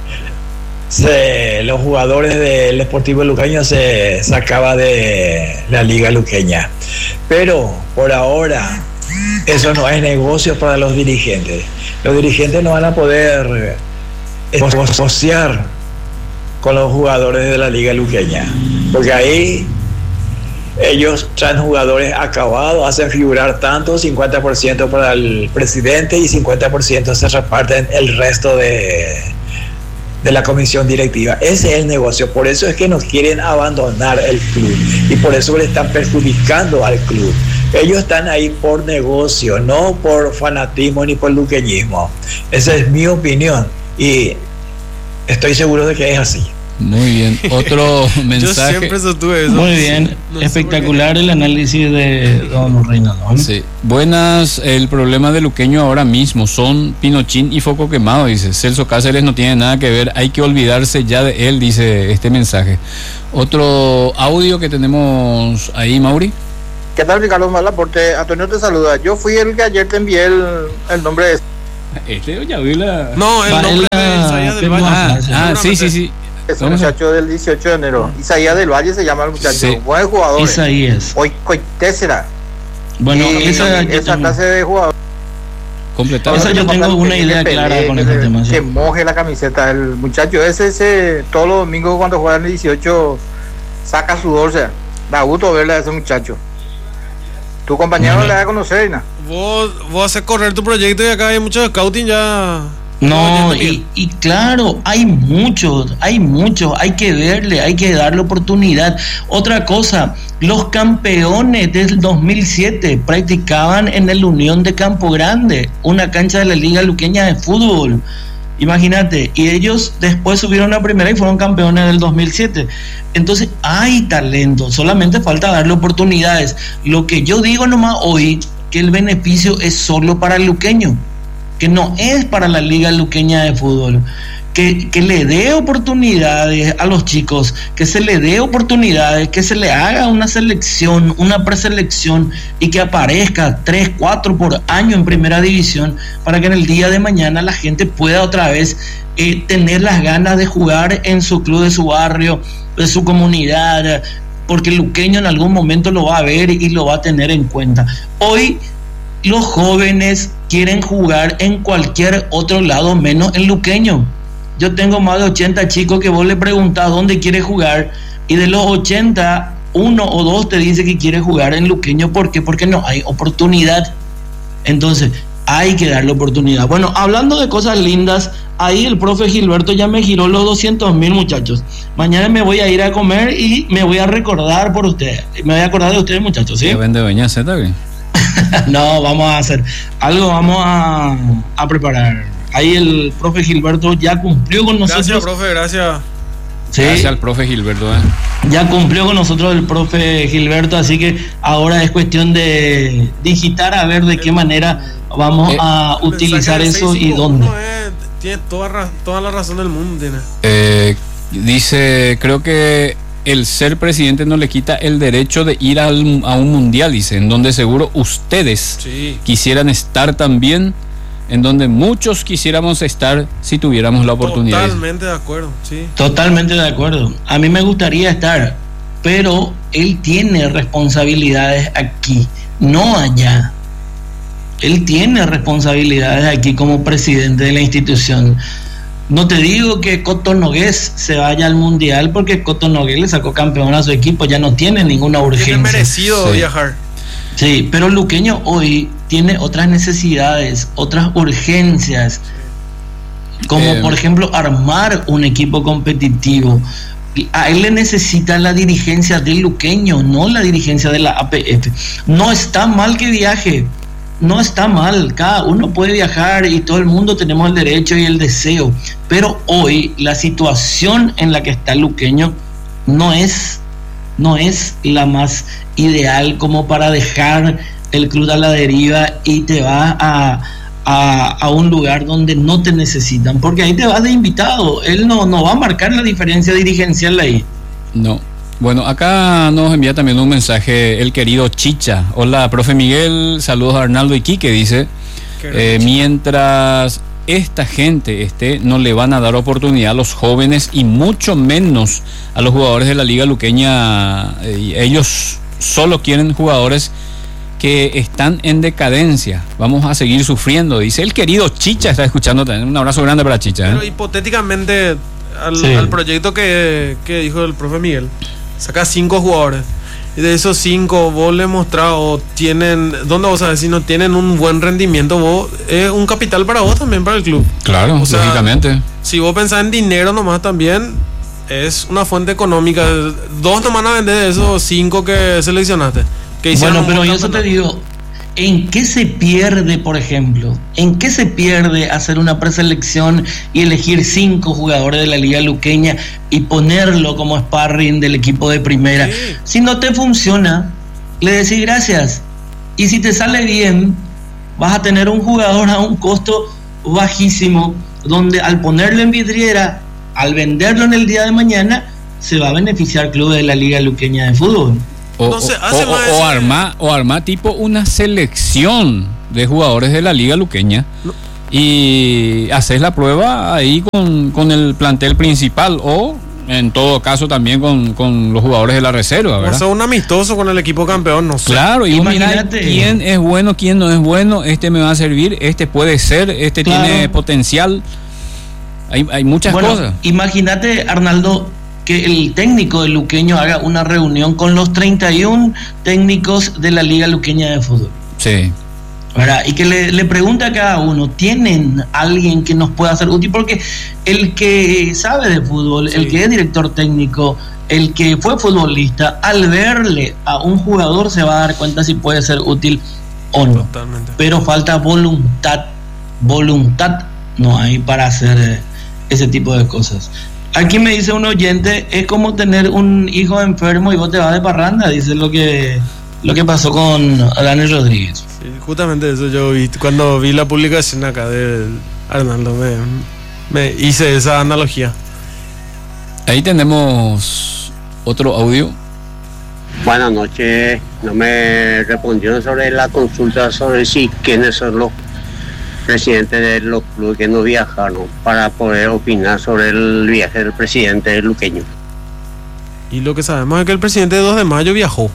se, los jugadores del Sportivo Luqueño se sacaba de la Liga Luqueña. Pero por ahora, eso no es negocio para los dirigentes. Los dirigentes no van a poder negociar con los jugadores de la Liga Luqueña, porque ahí ellos traen jugadores acabados, hacen figurar tanto, cincuenta por ciento para el presidente y cincuenta por ciento se reparten el resto de, de la comisión directiva. Ese es el negocio, por eso es que nos quieren abandonar el club y por eso le están perjudicando al club. Ellos están ahí por negocio, no por fanatismo ni por luqueñismo. Esa es mi opinión. Y estoy seguro de que es así. Muy bien, otro mensaje. Yo siempre sostuve eso. Muy bien, no espectacular el análisis de don Reinaldo. Sí. Buenas, el problema de Luqueño ahora mismo son Pinochín y Foco Quemado, dice. Celso Cáceres no tiene nada que ver, hay que olvidarse ya de él, dice este mensaje. Otro audio que tenemos ahí, Mauri. ¿Qué tal, Ricardo Malaporte? Antonio te saluda. Yo fui el que ayer te envié el, el nombre de... Este ya vi la... No, el nombre de Isaías del Valle. Ah, ah sí, sí, sí. Es un muchacho del dieciocho de enero. Isaías del Valle se llama el muchacho. Sí. Buen jugador. Isaías. Hoy Coitésera. Bueno, y esa, esa clase de jugador. Completado. Esa yo tengo una idea pelee, clara con que este se, tema. Que moje la camiseta. El muchacho ese, ese todos los domingos cuando juega en el dieciocho saca sudor. O sea, da gusto verle a ese muchacho. Tu compañero no le da a conocer, ¿no? Vos, vos haces correr tu proyecto y acá hay mucho scouting ya. No, y, y claro, hay muchos, hay muchos, hay que verle, hay que darle oportunidad. Otra cosa, los campeones del dos mil siete practicaban en el Unión de Campo Grande, una cancha de la Liga Luqueña de Fútbol. Imagínate, y ellos después subieron a primera y fueron campeones del dos mil siete. Entonces hay talento, solamente falta darle oportunidades. Lo que yo digo nomás hoy, que el beneficio es solo para el luqueño, que no es para la Liga Luqueña de Fútbol, que, que le dé oportunidades a los chicos, que se le dé oportunidades, que se le haga una selección, una preselección y que aparezca tres, cuatro por año en primera división para que en el día de mañana la gente pueda otra vez eh, tener las ganas de jugar en su club de su barrio, de su comunidad, porque el luqueño en algún momento lo va a ver y lo va a tener en cuenta. Hoy los jóvenes quieren jugar en cualquier otro lado menos en luqueño. Yo tengo más de ochenta chicos que vos le preguntás dónde quiere jugar y de los ochenta, uno o dos te dice que quiere jugar en luqueño. ¿Por qué? Porque no hay oportunidad. Entonces hay que darle oportunidad. Bueno, hablando de cosas lindas, ahí el profe Gilberto ya me giró los doscientos mil, muchachos. Mañana me voy a ir a comer y me voy a recordar por ustedes. Me voy a acordar de ustedes, muchachos, ¿sí? ¿Qué vende Doña Z, güey? No, vamos a hacer algo, vamos a, a preparar. Ahí el profe Gilberto ya cumplió con nosotros. Gracias, profe, gracias. Sí. Gracias al profe Gilberto. ¿eh? Ya cumplió con nosotros el profe Gilberto, así que ahora es cuestión de digitar a ver de qué manera vamos eh, a utilizar eso y dónde. Eh, tiene toda, toda la razón del mundo. Tiene. Eh, dice, creo que el ser presidente no le quita el derecho de ir al, a un mundial, dice, en donde seguro ustedes sí. quisieran estar también, en donde muchos quisiéramos estar si tuviéramos la oportunidad. Totalmente de acuerdo, sí. Totalmente de acuerdo. A mí me gustaría estar, pero él tiene responsabilidades aquí, no allá. Él tiene responsabilidades aquí como presidente de la institución. No te digo que Coto Nogués se vaya al mundial porque Coto Nogués le sacó campeón a su equipo, ya no tiene ninguna urgencia. Tiene merecido sí. viajar. Sí, pero Luqueño hoy tiene otras necesidades, otras urgencias, como eh, por ejemplo armar un equipo competitivo. A él le necesita la dirigencia del Luqueño, no la dirigencia de la A P F. No está mal que viaje. No está mal, cada uno puede viajar y todo el mundo tenemos el derecho y el deseo, pero hoy la situación en la que está el luqueño no es, no es la más ideal como para dejar el club a la deriva y te vas a, a, a un lugar donde no te necesitan, porque ahí te vas de invitado, él no, no va a marcar la diferencia dirigencial ahí. No. Bueno, acá nos envía también un mensaje el querido Chicha. Hola, profe Miguel, saludos a Arnaldo y Quique, dice. Eh, mientras esta gente esté, no le van a dar oportunidad a los jóvenes y mucho menos a los jugadores de la Liga Luqueña. Eh, ellos solo quieren jugadores que están en decadencia. Vamos a seguir sufriendo, dice el querido Chicha. Está escuchando también. Un abrazo grande para Chicha. ¿eh? Pero hipotéticamente, al, sí. al proyecto que, que dijo el profe Miguel, saca cinco jugadores y de esos cinco vos le mostrás o tienen, ¿dónde vos sabés si no tienen un buen rendimiento? Vos es un capital para vos también, para el club. Claro, o sea, lógicamente. Si vos pensás en dinero nomás también es una fuente económica. Dos nomás van a vender de esos cinco que seleccionaste, que bueno, pero yo eso te digo, ¿En qué se pierde, por ejemplo? ¿En qué se pierde hacer una preselección y elegir cinco jugadores de la Liga Luqueña y ponerlo como sparring del equipo de primera? Sí. Si no te funciona, le decís gracias. Y si te sale bien, vas a tener un jugador a un costo bajísimo, donde al ponerlo en vidriera, al venderlo en el día de mañana, se va a beneficiar clubes de la Liga Luqueña de fútbol. O, no sé, hace o, o, o arma o arma tipo una selección de jugadores de la Liga Luqueña no. y haces la prueba ahí con, con el plantel principal o en todo caso también con, con los jugadores de la reserva, ¿verdad? O sea, un amistoso con el equipo campeón, no sé. Claro, y imagínate quién es bueno, quién no es bueno, este me va a servir, este puede ser, este claro. tiene potencial. Hay, hay muchas bueno, cosas. Imagínate, Arnaldo, que el técnico de Luqueño haga una reunión con los treinta y uno técnicos de la Liga Luqueña de fútbol. Sí. ¿Verdad? Y que le, le pregunte a cada uno, ¿tienen alguien que nos pueda hacer útil? Porque el que sabe de fútbol, sí. el que es director técnico, el que fue futbolista, al verle a un jugador se va a dar cuenta si puede ser útil o no. Totalmente. Pero falta voluntad. Voluntad no hay para hacer ese tipo de cosas. Aquí me dice un oyente, es como tener un hijo enfermo y vos te vas de parranda, dice lo que lo que pasó con Dani Rodríguez. Sí, justamente eso yo vi, cuando vi la publicación acá de Arnaldo, me, me hice esa analogía. Ahí tenemos otro audio. Buenas noches, no me respondieron sobre la consulta sobre si quiénes son los presidentes de los clubes que no viajaron para poder opinar sobre el viaje del presidente luqueño. Y lo que sabemos es que el presidente de dos de mayo viajó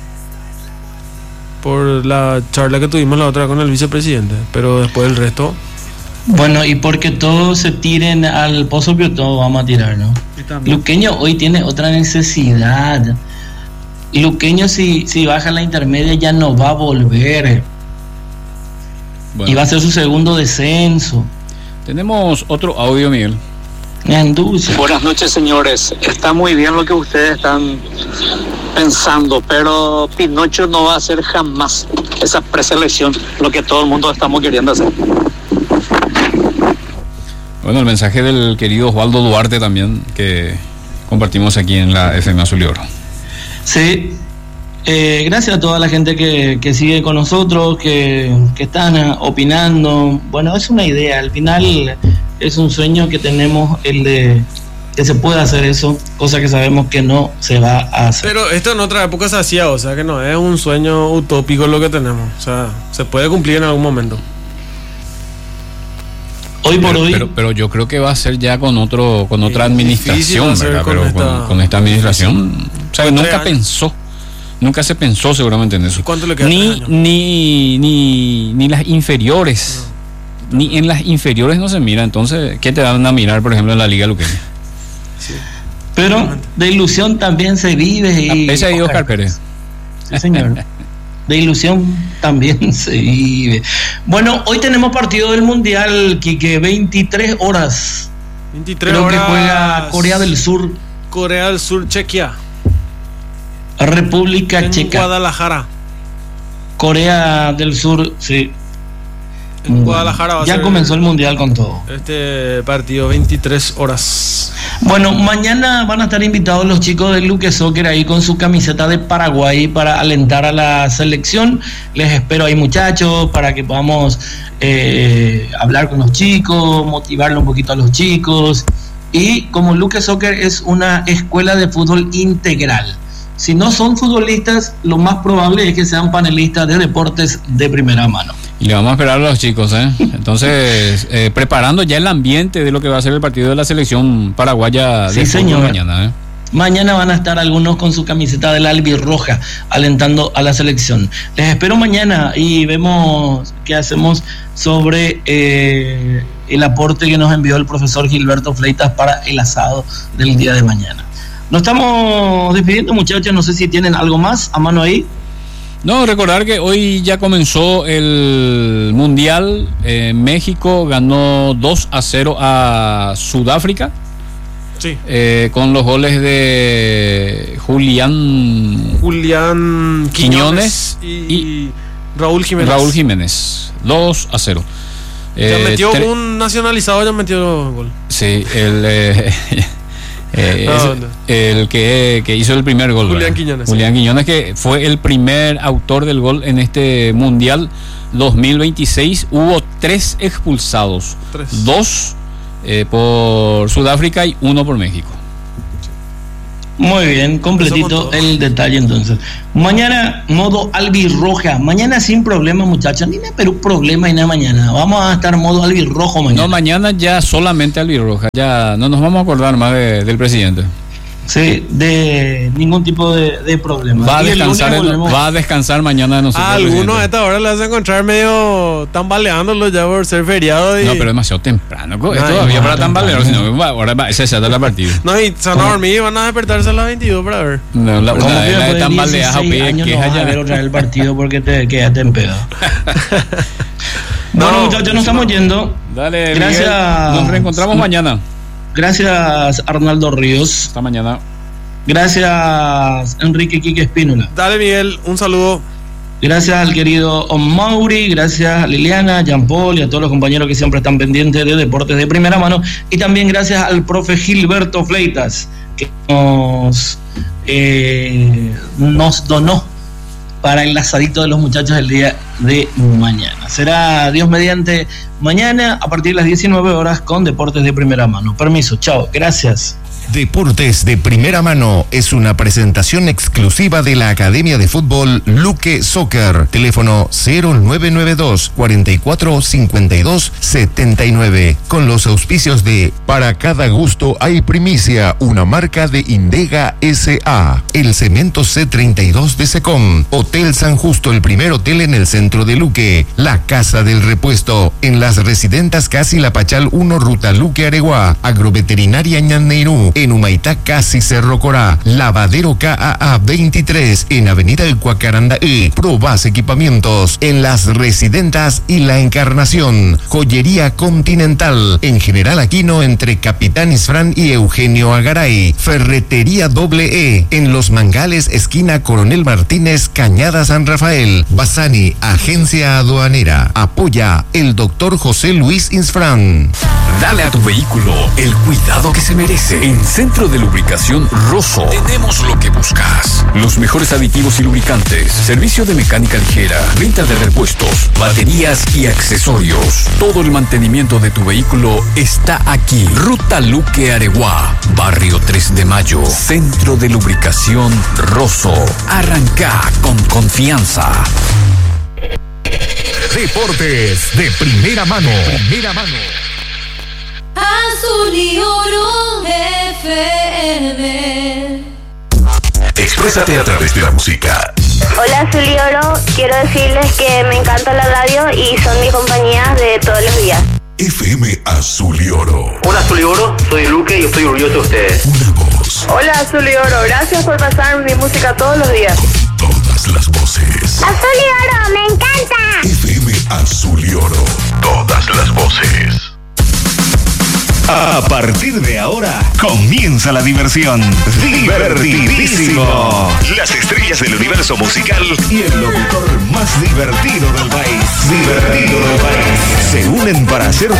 por la charla que tuvimos la otra con el vicepresidente, pero después el resto. Bueno, y porque todos se tiren al pozo, pero todos vamos a tirar, ¿no? Luqueño hoy tiene otra necesidad. Luqueño si, si baja la intermedia ya no va a volver. Bueno. Y va a ser su segundo descenso. Tenemos otro audio, Miguel. Buenas noches, señores. Está muy bien lo que ustedes están pensando, pero Pinocho no va a hacer jamás esa preselección, lo que todo el mundo estamos queriendo hacer. Bueno, el mensaje del querido Osvaldo Duarte también, que compartimos aquí en la F M Azul y Oro. Sí. Eh, gracias a toda la gente que, que sigue con nosotros, que, que están uh, opinando. Bueno, es una idea, al final es un sueño que tenemos, el de que se pueda hacer eso, cosa que sabemos que no se va a hacer. Pero esto en otra época se hacía, o sea que no es un sueño utópico lo que tenemos, o sea, se puede cumplir en algún momento. Hoy por pero, hoy. Pero, pero yo creo que va a ser ya con otro, con otra administración, ¿verdad? Con pero esta, con, con esta administración, o sea, nunca años. pensó. Nunca se pensó seguramente en eso. ¿Cuánto le queda? Ni, ni, ni, ni las inferiores. No. Ni en las inferiores no se mira. Entonces, ¿qué te van a mirar, por ejemplo, en la Liga Luqueña? Sí. Pero de ilusión también se vive. Y ese ahí Oscar Pérez. Sí, señor. De ilusión también se vive. Bueno, hoy tenemos partido del Mundial, Quique, veintitrés horas. veintitrés Creo horas. que juega Corea del Sur. Corea del Sur, Chequia. República en Checa. Guadalajara. Corea del Sur, sí. En Guadalajara va a ya ser comenzó el mundial con todo. Este partido, veintitrés horas. Bueno, mañana van a estar invitados los chicos de Luque Soccer ahí con su camiseta de Paraguay para alentar a la selección. Les espero ahí, muchachos, para que podamos eh, hablar con los chicos, motivarle un poquito a los chicos. Y como Luque Soccer es una escuela de fútbol integral, si no son futbolistas, lo más probable es que sean panelistas de deportes de primera mano. Y le vamos a esperar a los chicos, ¿eh? Entonces, eh, preparando ya el ambiente de lo que va a ser el partido de la selección paraguaya de sí, señor. mañana, ¿eh? Mañana van a estar algunos con su camiseta del albirroja alentando a la selección. Les espero mañana y vemos qué hacemos sobre eh, el aporte que nos envió el profesor Gilberto Fleitas para el asado del día de mañana. Nos estamos despidiendo, muchachos, no sé si tienen algo más a mano ahí. No, recordar que hoy ya comenzó el Mundial. eh, México ganó dos a cero a Sudáfrica. Sí. Eh, con los goles de Julián Julián Quiñones, Quiñones y, y Raúl Jiménez. Raúl Jiménez. dos a cero. Ya Eh, metió tre- un nacionalizado, ya metió gol. Sí, el, eh, eh, No, es no. el que, que hizo el primer gol. Julián ¿verdad? Quiñones. Julián Quiñones, que fue el primer autor del gol en este Mundial dos mil veintiséis. Hubo tres expulsados. Tres. Dos eh, por Sudáfrica y uno por México. Muy bien, completito el detalle entonces. Mañana, modo albirroja. Mañana sin problema, muchachos. Ni nada, pero problema y nada mañana. Vamos a estar modo albirrojo mañana. No, mañana ya solamente albirroja. Ya no nos vamos a acordar más de- del presidente. Sí, de ningún tipo de, de problema. Va a, Y el descansar lunes en- volvemos- va a descansar mañana de nosotros. A el algunos a presidente. esta hora le vas a encontrar medio tambaleándolo ya por ser feriado. Y... No, pero demasiado temprano. co- Es No, todavía no, para tambalear, temprano. sino que va- ahora va, ese ya está la partida. No, y se van a dormir y van a despertarse a las veintidós para ver. No, la, ¿Cómo una que de las después de tambaleas, dieciséis oye, años que no es vas a allá. ver otra vez el partido porque te quedaste en pedo? Bueno, No, muchachos, nos estamos yendo. Dale, Gracias. Miguel. Nos reencontramos mañana. Gracias, Arnaldo Ríos. Hasta mañana. Gracias, Enrique Quique Espínola. Dale, Miguel, un saludo. Gracias al querido Mauri, gracias a Liliana, Jean Paul y a todos los compañeros que siempre están pendientes de deportes de primera mano. Y también gracias al profe Gilberto Fleitas, que nos, eh, nos donó para el asadito de los muchachos el día de mañana. Será Dios mediante mañana a partir de las diecinueve horas con deportes de primera mano. Permiso, chao, gracias. Deportes de Primera Mano es una presentación exclusiva de la Academia de Fútbol Luque Soccer. Teléfono cero nueve nueve dos, cuatro cuatro cinco dos, siete nueve. Con los auspicios de Para cada gusto hay primicia, una marca de Indega S A. El Cemento C treinta y dos de Secom. Hotel San Justo, el primer hotel en el centro de Luque. La Casa del Repuesto. En las Residentas Casi La Pachal uno, Ruta Luque Areguá. Agroveterinaria Ñanneirú. En Humaitá, Casi Cerro Corá. Lavadero K A A veintitrés. En Avenida El Cuacarandaí. Probas Equipamientos. En las Residentas y La Encarnación. Joyería Continental. En General Aquino, entre Capitán Isfrán y Eugenio Agaray. Ferretería Doble E. En Los Mangales, esquina Coronel Martínez, Cañada San Rafael. Basani, Agencia Aduanera. Apoya el doctor José Luis Isfrán. Dale a tu vehículo el cuidado que se merece. En Centro de Lubricación Rosso tenemos lo que buscas. Los mejores aditivos y lubricantes, servicio de mecánica ligera, venta de repuestos, baterías y accesorios. Todo el mantenimiento de tu vehículo está aquí. Ruta Luque Areguá, Barrio tres de Mayo. Centro de Lubricación Rosso. Arranca con confianza. Deportes de Primera Mano. Primera Mano. Azul y oro F M. Exprésate a través de la música. Hola Azul y Oro, quiero decirles que me encanta la radio y son mi compañía de todos los días. F M Azul y Oro. Hola Azul y Oro, soy Luque y estoy orgulloso de ustedes. Una voz. Hola Azul y Oro, gracias por pasar mi música todos los días. Todas las voces. Azul y Oro, me encanta. F M Azul y Oro. Todas las voces. A partir de ahora comienza la diversión. Divertidísimo. Las estrellas del universo musical y el locutor más divertido del país. Divertido del país. Se unen para hacer